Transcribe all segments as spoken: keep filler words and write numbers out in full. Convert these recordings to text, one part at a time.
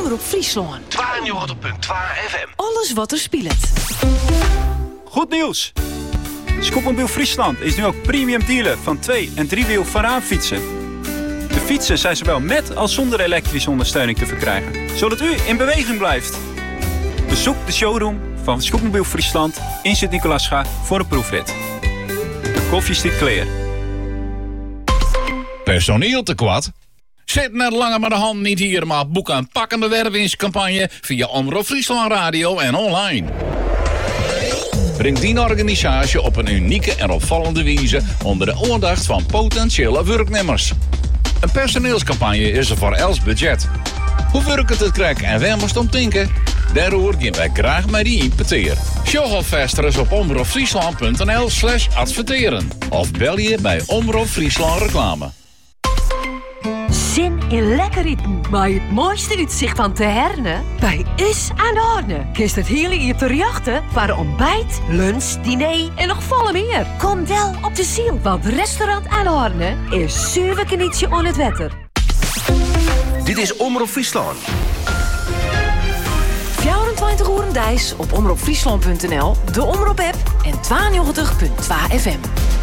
Omroep Friesland. tweeënnegentig komma twee F M. Alles wat er speelt. Goed nieuws! Scootmobiel Friesland is nu ook premium dealer van twee- en driewiel Varaanfietsen. De fietsen zijn zowel met als zonder elektrische ondersteuning te verkrijgen, zodat u in beweging blijft. Bezoek de showroom van Scootmobiel Friesland in Sint-Nicolaasga voor een proefrit. De koffie staat klaar. Personeel tekort? Zit net langer met de hand niet hier, maar boek een pakkende wervingscampagne via Omroep Friesland Radio en online. Breng die organisatie op een unieke en opvallende wijze onder de aandacht van potentiële werknemers. Een personeelscampagne is er voor els budget. Hoe werkt het krijg en waar moest om denken? Daarover gaan wij graag met die importeer. Show alvast op omroepfriesland.nl slash adverteren. Of bel je bij Omroep Friesland Reclame. Zin in lekker eten, maar het mooiste uitzicht van Te Herne? Bij Is aan de Horne. Kist het hele hier te jachten voor ontbijt, lunch, diner en nog volle meer. Kom wel op de ziel, want restaurant aan de Horne is zeven knietje on het wetter. Dit is Omroep Friesland. vierentwintig uur dijs op omroepfriesland punt n l, de Omroep-app en tweeënnegentig komma twee F M.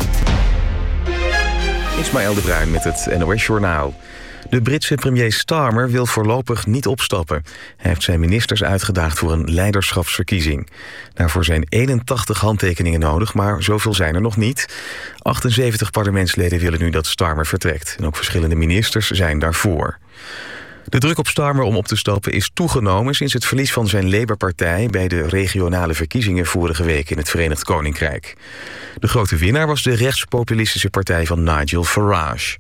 Ismaël de Bruin met het N O S-journaal. De Britse premier Starmer wil voorlopig niet opstappen. Hij heeft zijn ministers uitgedaagd voor een leiderschapsverkiezing. Daarvoor zijn eenentachtig handtekeningen nodig, maar zoveel zijn er nog niet. achtenzeventig parlementsleden willen nu dat Starmer vertrekt. En ook verschillende ministers zijn daarvoor. De druk op Starmer om op te stappen is toegenomen sinds het verlies van zijn Labour-partij bij de regionale verkiezingen vorige week in het Verenigd Koninkrijk. De grote winnaar was de rechtspopulistische partij van Nigel Farage.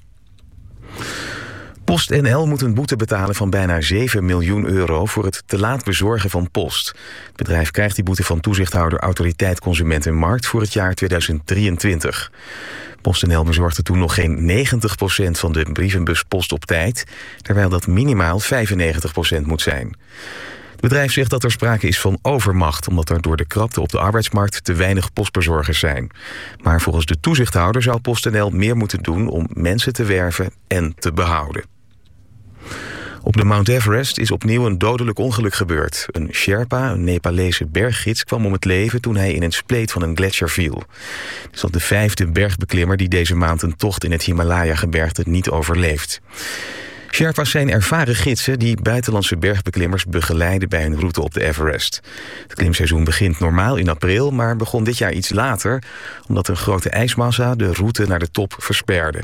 PostNL moet een boete betalen van bijna zeven miljoen euro voor het te laat bezorgen van post. Het bedrijf krijgt die boete van toezichthouder Autoriteit Consument en Markt voor het jaar tweeduizend drieëntwintig. PostNL bezorgde toen nog geen negentig procent van de brievenbuspost op tijd, terwijl dat minimaal vijfennegentig procent moet zijn. Het bedrijf zegt dat er sprake is van overmacht, omdat er door de krapte op de arbeidsmarkt te weinig postbezorgers zijn. Maar volgens de toezichthouder zou PostNL meer moeten doen om mensen te werven en te behouden. Op de Mount Everest is opnieuw een dodelijk ongeluk gebeurd. Een Sherpa, een Nepalese berggids, kwam om het leven toen hij in een spleet van een gletsjer viel. Het is al de vijfde bergbeklimmer die deze maand een tocht in het Himalaya-gebergte niet overleeft. Sherpa's zijn ervaren gidsen die buitenlandse bergbeklimmers begeleiden bij hun route op de Everest. Het klimseizoen begint normaal in april, maar begon dit jaar iets later, omdat een grote ijsmassa de route naar de top versperde.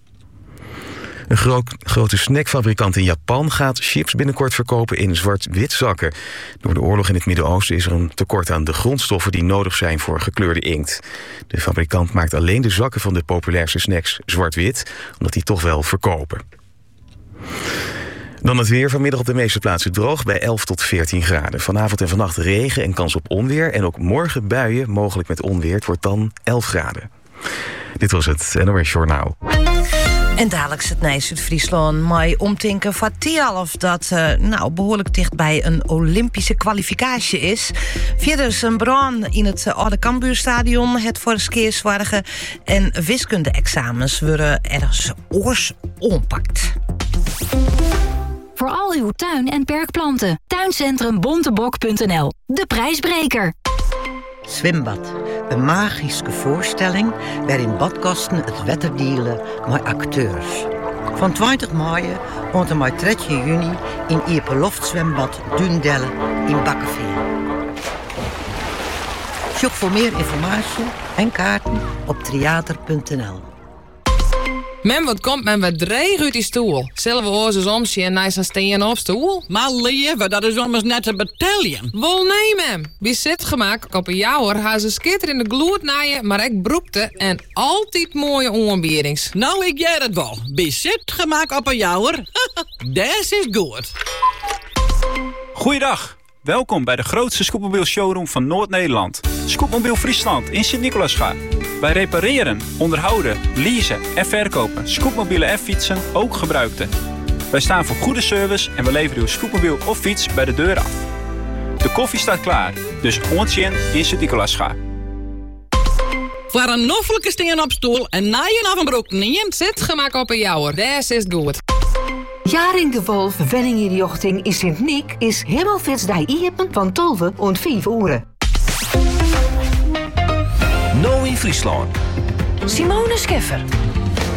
Een gro- grote snackfabrikant in Japan gaat chips binnenkort verkopen in zwart-wit zakken. Door de oorlog in het Midden-Oosten is er een tekort aan de grondstoffen die nodig zijn voor gekleurde inkt. De fabrikant maakt alleen de zakken van de populairste snacks zwart-wit, omdat die toch wel verkopen. Dan het weer. Vanmiddag op de meeste plaatsen droog bij elf tot veertien graden. Vanavond en vannacht regen en kans op onweer. En ook morgen buien, mogelijk met onweer. Het wordt dan elf graden. Dit was het N O S Journaal. En dadelijk het Nijs uit Friesland. Maar omtinken van Tialf dat uh, nou, behoorlijk dicht bij een Olympische kwalificatie is. Verder een brand in het uh, Oude Cambuurstadion. Het voor skeerswaardige en wiskunde-examens worden ergens oors ompakt. Voor al uw tuin- en perkplanten. Tuincentrum bontebok punt n l. De prijsbreker. Zwembad. Een magische voorstelling waarin badgasten het wetter dealen met acteurs. Van twintig mei tot en met drie juni in Ieperloftzwembad Dundelle in Bakkeveer. Zoek voor meer informatie en kaarten op theater punt n l. Men, wat komt men wat dreig uit die stoel? Zullen we oors eens omzien en nice steen op stoel? Maar lieve, dat is ommers net een bataljon. Wel nee, mem. Wie zit gemaakt op een jouwer, haar ze skitter in de gloed naaien, maar ik broekte en altijd mooie onbierings. Nou, ik jij het wel. Wie zit gemaakt op een jouwer? Des is goed. Goeiedag. Welkom bij de grootste scootmobiel showroom van Noord-Nederland. Scootmobiel Friesland in Sint-Nicolaasga. Wij repareren, onderhouden, leasen en verkopen scootmobielen en fietsen, ook gebruikte. Wij staan voor goede service en we leveren uw scootmobiel of fiets bij de deur af. De koffie staat klaar, dus ontje in Sint-Nicolaasga. Voor een noffelijke steen op stoel en naaien af een broek niet. Zit gemaakt op een jouwer, des is goed. Jaring de Wolf, Wenningenjochting in Sint-Niek is Hemelvaartsdag iepen van tolve en vijf uur. Nou in Friesland. Simone Scheffer.